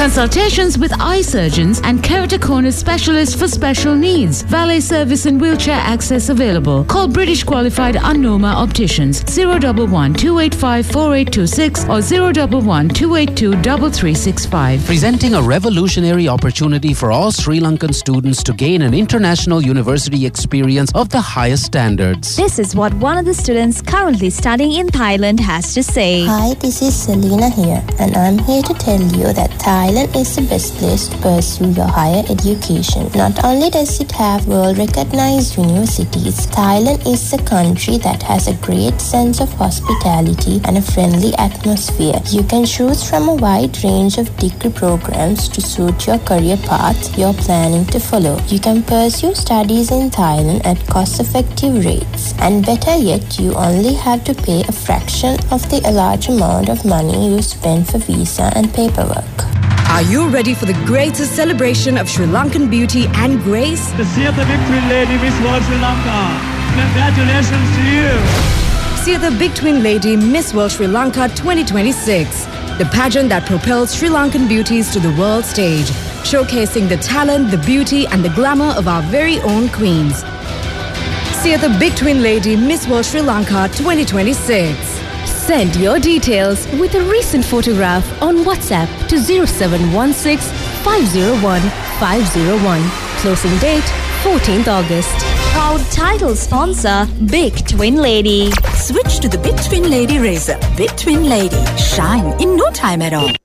Consultations with eye surgeons and keratoconus specialists for special needs. Valet service and wheelchair access available. Call British qualified Unnoma Opticians 011 285 4826 or 011 282 3365. Presenting a revolutionary opportunity for all Sri Lankan students to gain an international university experience of the highest standards. This is what one of the students currently studying in Thailand has to say. Hi, this is Selena here, and I'm here to tell you that Thailand is the best place to pursue your higher education. Not only does it have world-recognized universities, Thailand is a country that has a great sense of hospitality and a friendly atmosphere. You can choose from a wide range of degree programs to suit your career path you're planning to follow. You can pursue studies in Thailand at cost-effective rates. And better yet, you only have to pay a fraction of the large amount of money you spend for visa and paperwork. Are you ready for the greatest celebration of Sri Lankan beauty and grace? The See the Big Twin Lady Miss World Sri Lanka. Congratulations to you. See the Big Twin Lady Miss World Sri Lanka 2026. The pageant that propels Sri Lankan beauties to the world stage, showcasing the talent, the beauty and the glamour of our very own queens. See the Big Twin Lady Miss World Sri Lanka 2026. Send your details with a recent photograph on WhatsApp to 0716 501 501. Closing date 14th August. Proud title sponsor, Big Twin Lady. Switch to the Big Twin Lady razor. Big Twin Lady. Shine in no time at all.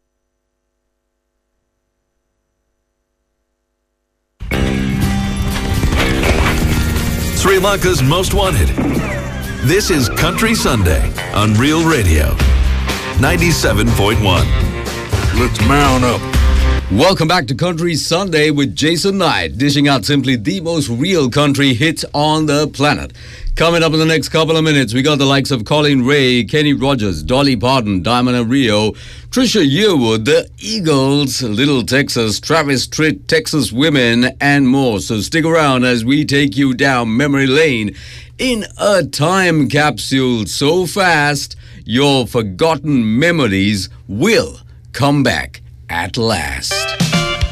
Sri Lanka's Most Wanted. This is Country Sunday on Real Radio 97.1. Let's mount up. Welcome back to Country Sunday with Jason Knight, dishing out simply the most real country hits on the planet. Coming up in the next couple of minutes, we got the likes of Colin Ray, Kenny Rogers, Dolly Parton, Diamond Rio, Trisha Yearwood, the Eagles, Little Texas, Travis Tritt, Texas Women, and more. So stick around as we take you down memory lane in a time capsule so fast your forgotten memories will come back at last.